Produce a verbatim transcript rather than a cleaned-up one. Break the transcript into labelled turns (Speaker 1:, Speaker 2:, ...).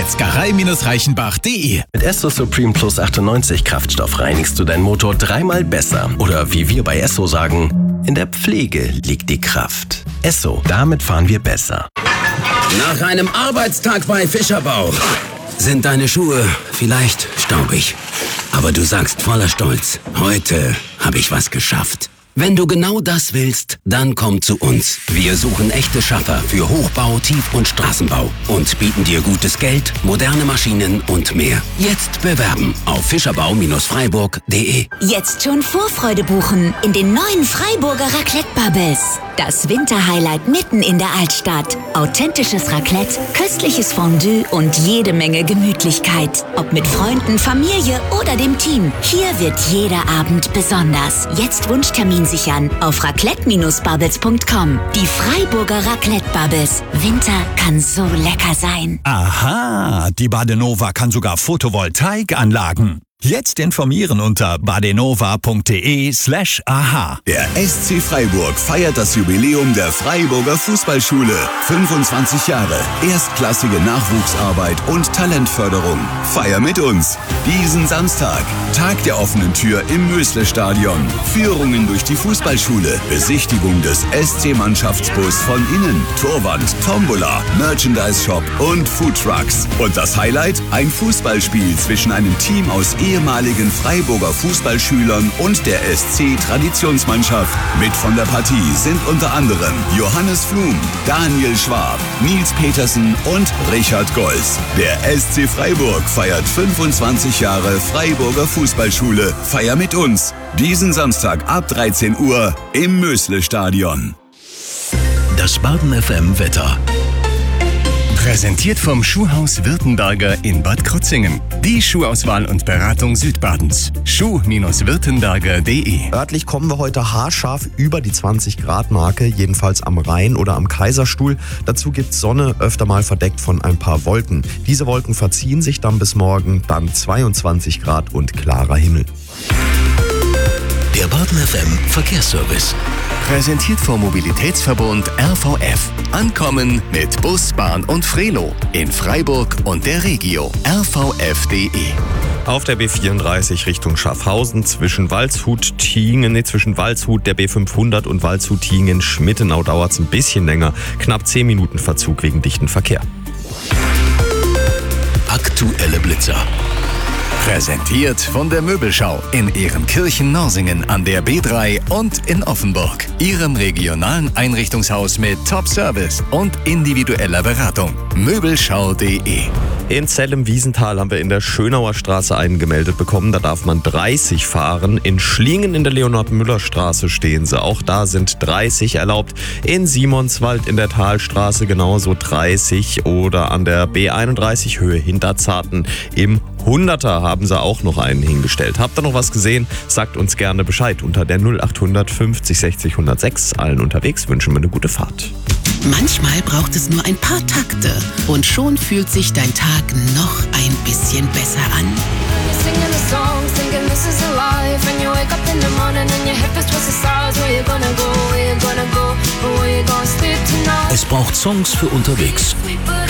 Speaker 1: Metzgerei Reichenbach punkt de.
Speaker 2: Mit Esso Supreme Plus achtundneunzig Kraftstoff reinigst du deinen Motor dreimal besser. Oder wie wir bei Esso sagen, in der Pflege liegt die Kraft. Esso, damit fahren wir besser.
Speaker 3: Nach einem Arbeitstag bei Fischerbau sind deine Schuhe vielleicht staubig. Aber du sagst voller Stolz, heute habe ich was geschafft. Wenn du genau das willst, dann komm zu uns. Wir suchen echte Schaffer für Hochbau, Tief- und Straßenbau und bieten dir gutes Geld, moderne Maschinen und mehr. Jetzt bewerben auf fischerbau Freiburg punkt de.
Speaker 4: Jetzt schon Vorfreude buchen in den neuen Freiburger Raclette Bubbles. Das Winterhighlight mitten in der Altstadt. Authentisches Raclette, köstliches Fondue und jede Menge Gemütlichkeit. Ob mit Freunden, Familie oder dem Team. Hier wird jeder Abend besonders. Jetzt Wunschtermin sichern auf raclette Bubbles punkt com. Die Freiburger Raclette Bubbles. Winter kann so lecker sein.
Speaker 5: Aha, die Badenova kann sogar Photovoltaikanlagen. Jetzt informieren unter badenova punkt de slash aha.
Speaker 6: Der S C Freiburg feiert das Jubiläum der Freiburger Fußballschule. fünfundzwanzig Jahre, erstklassige Nachwuchsarbeit und Talentförderung. Feier mit uns. Diesen Samstag, Tag der offenen Tür im Mösle-Stadion. Führungen durch die Fußballschule, Besichtigung des S C-Mannschaftsbus von innen, Torwand, Tombola, Merchandise-Shop und Foodtrucks. Und das Highlight? Ein Fußballspiel zwischen einem Team aus ehemaligen Freiburger Fußballschülern und der S C-Traditionsmannschaft. Mit von der Partie sind unter anderem Johannes Flum, Daniel Schwab, Nils Petersen und Richard Golz. Der S C Freiburg feiert fünfundzwanzig Jahre Freiburger Fußballschule. Feier mit uns. Diesen Samstag ab dreizehn Uhr im Mösle-Stadion.
Speaker 2: Das Baden F M Wetter.
Speaker 7: Präsentiert vom Schuhhaus Württemberger in Bad Krozingen. Die Schuhauswahl und Beratung Südbadens. schuh Württemberger punkt de.
Speaker 8: Örtlich kommen wir heute haarscharf über die zwanzig Grad Marke, jedenfalls am Rhein oder am Kaiserstuhl. Dazu gibt's Sonne, öfter mal verdeckt von ein paar Wolken. Diese Wolken verziehen sich dann bis morgen, dann zweiundzwanzig Grad und klarer Himmel.
Speaker 2: Der Baden F M Verkehrsservice.
Speaker 7: Präsentiert vom Mobilitätsverbund R V F. Ankommen mit Bus, Bahn und Frelo in Freiburg und der Regio. r v f punkt de.
Speaker 9: Auf der B vierunddreißig Richtung Schaffhausen zwischen Waldshut-Tiengen, nee, zwischen Waldshut, der B fünfhundert und Waldshut-Tiengen-Schmittenau dauert es ein bisschen länger. Knapp zehn Minuten Verzug wegen dichten Verkehr.
Speaker 2: Aktuelle Blitzer.
Speaker 7: Präsentiert von der Möbelschau in Ehrenkirchen-Norsingen an der B drei und in Offenburg. Ihrem regionalen Einrichtungshaus mit Top-Service und individueller Beratung. Möbelschau punkt de.
Speaker 9: In Zell-im-Wiesental haben wir in der Schönauer Straße einen gemeldet bekommen. Da darf man dreißig fahren. In Schlingen in der Leonhard-Müller-Straße stehen sie. Auch da sind dreißig erlaubt. In Simonswald in der Talstraße genauso dreißig. Oder an der B einunddreißig Höhe Hinterzarten im Hunderter haben sie auch noch einen hingestellt. Habt ihr noch was gesehen? Sagt uns gerne Bescheid unter der null acht fünfzig sechzig hundertsechs. Allen unterwegs wünschen wir eine gute Fahrt.
Speaker 10: Manchmal braucht es nur ein paar Takte und schon fühlt sich dein Tag noch ein bisschen besser an.
Speaker 2: Es braucht Songs für unterwegs.